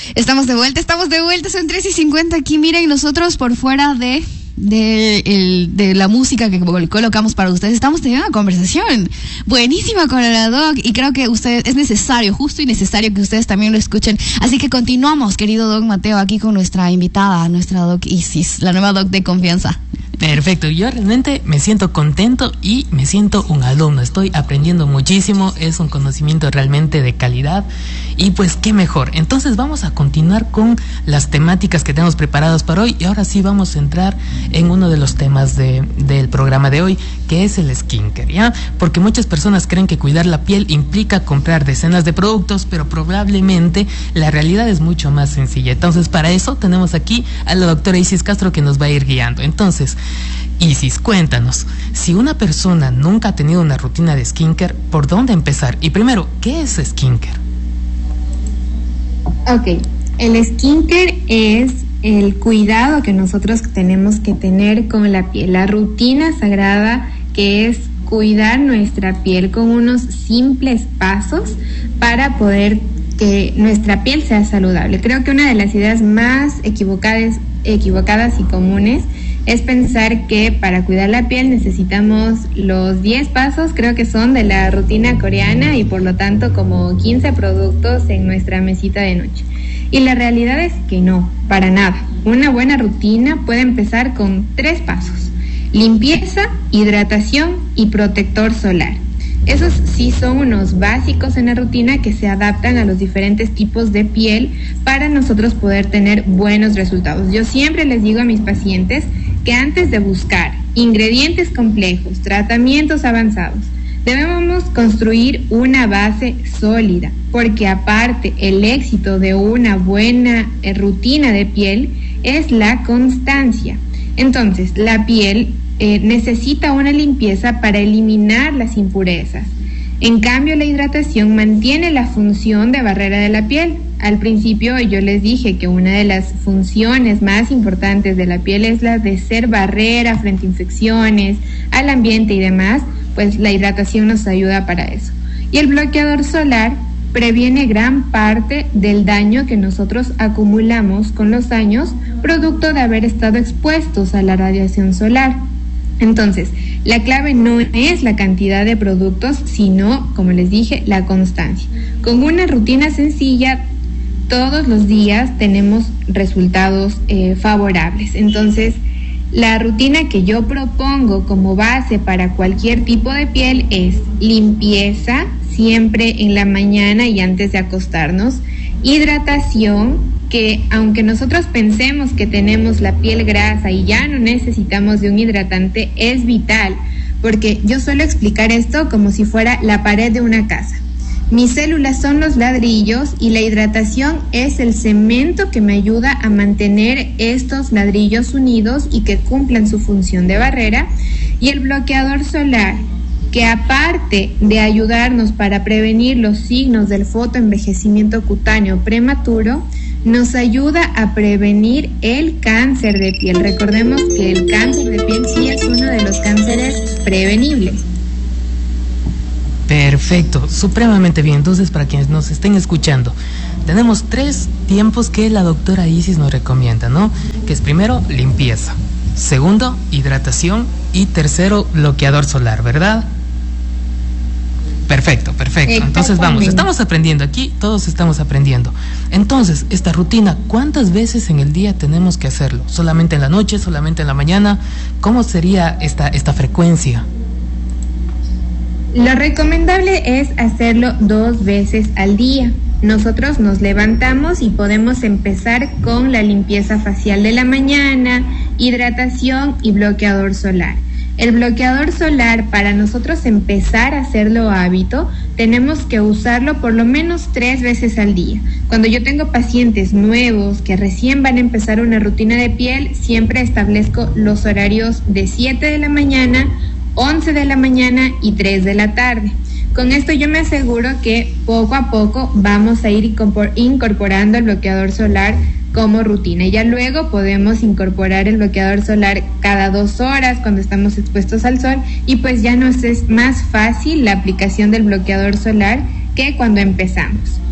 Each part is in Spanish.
Estamos de vuelta, son 3:50 aquí. Miren, nosotros por fuera de la música que colocamos para ustedes, estamos teniendo una conversación buenísima con la Doc, y creo que ustedes, es necesario, justo y necesario que ustedes también lo escuchen. Así que continuamos, querido Doc Mateo, aquí con nuestra invitada, nuestra Doc Isis, la nueva Doc de confianza. Perfecto, yo realmente me siento contento y me siento un alumno, estoy aprendiendo muchísimo, es un conocimiento realmente de calidad y pues qué mejor. Entonces vamos a continuar con las temáticas que tenemos preparadas para hoy, y ahora sí vamos a entrar en uno de los temas del programa de hoy, que es el skincare, ¿ya? Porque muchas personas creen que cuidar la piel implica comprar decenas de productos, pero probablemente la realidad es mucho más sencilla. Entonces para eso tenemos aquí a la doctora Isis Castro, que nos va a ir guiando. Entonces, Isis, cuéntanos, si una persona nunca ha tenido una rutina de skincare, ¿por dónde empezar? Y primero, ¿qué es skincare? Ok, el skincare es el cuidado que nosotros tenemos que tener con la piel, la rutina sagrada que es cuidar nuestra piel con unos simples pasos para poder que nuestra piel sea saludable. Creo que una de las ideas más equivocadas y comunes es pensar que para cuidar la piel necesitamos los 10 pasos, creo que son de la rutina coreana, y por lo tanto como 15 productos en nuestra mesita de noche. Y la realidad es que no, para nada. Una buena rutina puede empezar con 3 pasos: limpieza, hidratación y protector solar. Esos sí son unos básicos en la rutina que se adaptan a los diferentes tipos de piel para nosotros poder tener buenos resultados. Yo siempre les digo a mis pacientes que antes de buscar ingredientes complejos, tratamientos avanzados, debemos construir una base sólida, porque aparte el éxito de una buena rutina de piel es la constancia. Entonces, la piel necesita una limpieza para eliminar las impurezas. En cambio, la hidratación mantiene la función de barrera de la piel. Al principio yo les dije que una de las funciones más importantes de la piel es la de ser barrera frente a infecciones, al ambiente y demás, pues la hidratación nos ayuda para eso. Y el bloqueador solar previene gran parte del daño que nosotros acumulamos con los años, producto de haber estado expuestos a la radiación solar. Entonces, la clave no es la cantidad de productos, sino, como les dije, la constancia. Con una rutina sencilla, todos los días tenemos resultados favorables. Entonces, la rutina que yo propongo como base para cualquier tipo de piel es limpieza, siempre en la mañana y antes de acostarnos, hidratación, que aunque nosotros pensemos que tenemos la piel grasa y ya no necesitamos de un hidratante, es vital, porque yo suelo explicar esto como si fuera la pared de una casa. Mis células son los ladrillos y la hidratación es el cemento que me ayuda a mantener estos ladrillos unidos y que cumplan su función de barrera, y el bloqueador solar, que aparte de ayudarnos para prevenir los signos del fotoenvejecimiento cutáneo prematuro, nos ayuda a prevenir el cáncer de piel. Recordemos que el cáncer de piel sí es uno de los cánceres prevenibles. Perfecto, supremamente bien. Entonces, para quienes nos estén escuchando, tenemos 3 tiempos que la doctora Isis nos recomienda, ¿no? Que es primero, limpieza; segundo, hidratación; y tercero, bloqueador solar, ¿verdad? Perfecto. Entonces vamos, estamos aprendiendo aquí, todos estamos aprendiendo. Entonces, esta rutina, ¿cuántas veces en el día tenemos que hacerlo? ¿Solamente en la noche, solamente en la mañana? ¿Cómo sería esta frecuencia? Lo recomendable es hacerlo 2 veces al día. Nosotros nos levantamos y podemos empezar con la limpieza facial de la mañana, hidratación y bloqueador solar. El bloqueador solar, para nosotros empezar a hacerlo hábito, tenemos que usarlo por lo menos 3 veces al día. Cuando yo tengo pacientes nuevos que recién van a empezar una rutina de piel, siempre establezco los horarios de 7 de la mañana, 11 de la mañana y 3 de la tarde. Con esto yo me aseguro que poco a poco vamos a ir incorporando el bloqueador solar como rutina. Y ya luego podemos incorporar el bloqueador solar cada 2 horas cuando estamos expuestos al sol, y pues ya nos es más fácil la aplicación del bloqueador solar que cuando empezamos.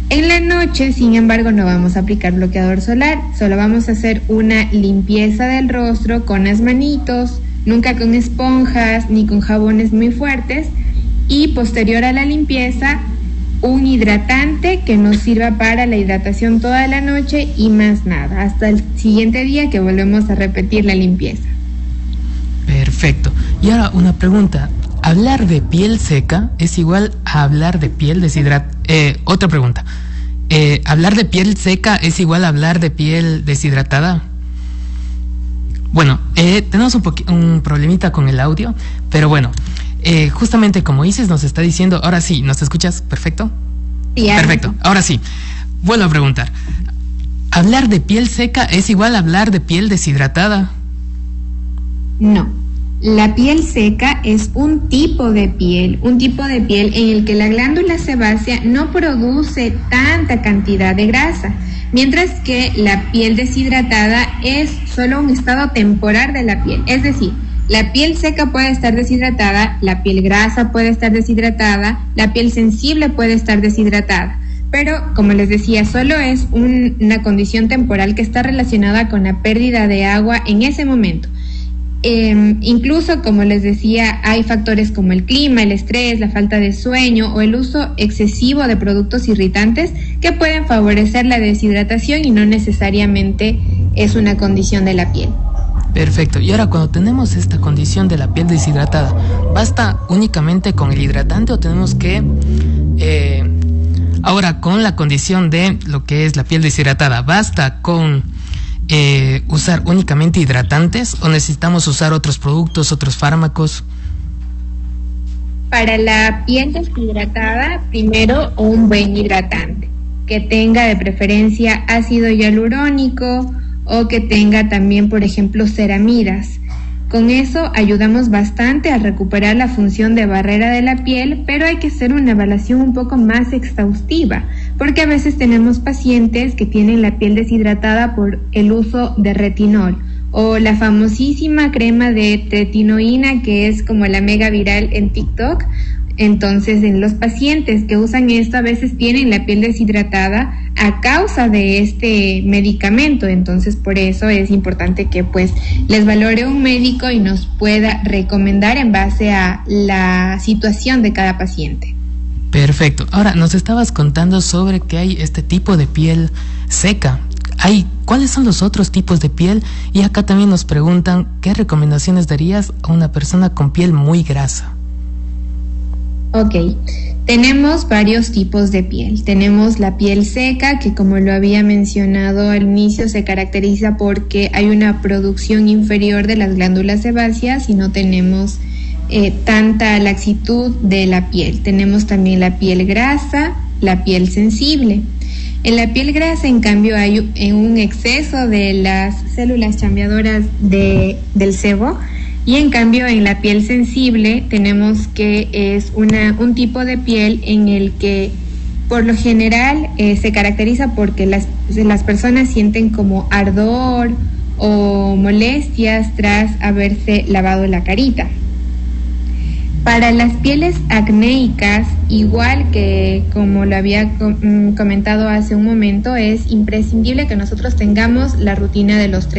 En la noche, sin embargo, no vamos a aplicar bloqueador solar, solo vamos a hacer una limpieza del rostro con las manitos, nunca con esponjas ni con jabones muy fuertes, y posterior a la limpieza, un hidratante que nos sirva para la hidratación toda la noche y más nada, hasta el siguiente día que volvemos a repetir la limpieza. Perfecto. Y ahora una pregunta. ¿Hablar de piel seca es igual a hablar de piel deshidratada? Otra pregunta. ¿Hablar de piel seca es igual a hablar de piel deshidratada? Bueno, tenemos un problemita con el audio, pero bueno, justamente como dices, nos está diciendo, ahora sí, ¿nos escuchas? ¿Perfecto? Sí, perfecto, ahora sí. Vuelvo a preguntar. ¿Hablar de piel seca es igual a hablar de piel deshidratada? No. La piel seca es un tipo de piel en el que la glándula sebácea no produce tanta cantidad de grasa, mientras que la piel deshidratada es solo un estado temporal de la piel. Es decir, la piel seca puede estar deshidratada, la piel grasa puede estar deshidratada, la piel sensible puede estar deshidratada. Pero, como les decía, solo es una condición temporal que está relacionada con la pérdida de agua en ese momento. Incluso, como les decía, hay factores como el clima, el estrés, la falta de sueño o el uso excesivo de productos irritantes que pueden favorecer la deshidratación y no necesariamente es una condición de la piel. Perfecto. Y ahora, cuando tenemos esta condición de la piel deshidratada, ¿basta únicamente con el hidratante o tenemos que... ahora, con la condición de lo que es la piel deshidratada, ¿basta con usar únicamente hidratantes o necesitamos usar otros productos, otros fármacos? Para la piel deshidratada, primero un buen hidratante, que tenga de preferencia ácido hialurónico o que tenga también, por ejemplo, ceramidas. Con eso ayudamos bastante a recuperar la función de barrera de la piel, pero hay que hacer una evaluación un poco más exhaustiva, porque a veces tenemos pacientes que tienen la piel deshidratada por el uso de retinol o la famosísima crema de tretinoína, que es como la mega viral en TikTok. Entonces, en los pacientes que usan esto, a veces tienen la piel deshidratada a causa de este medicamento. Entonces, por eso es importante que pues les valore un médico y nos pueda recomendar en base a la situación de cada paciente. Perfecto. Ahora, nos estabas contando sobre que hay este tipo de piel seca. ¿Cuáles son los otros tipos de piel? Y acá también nos preguntan, ¿qué recomendaciones darías a una persona con piel muy grasa? Ok, tenemos varios tipos de piel. Tenemos la piel seca, que como lo había mencionado al inicio, se caracteriza porque hay una producción inferior de las glándulas sebáceas y no tenemos tanta laxitud de la piel. Tenemos también la piel grasa, la piel sensible. En la piel grasa, en cambio, hay un exceso de las células chambeadoras del sebo. Y en cambio en la piel sensible tenemos que es un tipo de piel en el que por lo general se caracteriza porque las personas sienten como ardor o molestias tras haberse lavado la carita. Para las pieles acnéicas, igual que como lo había comentado hace un momento, es imprescindible que nosotros tengamos la rutina de los 3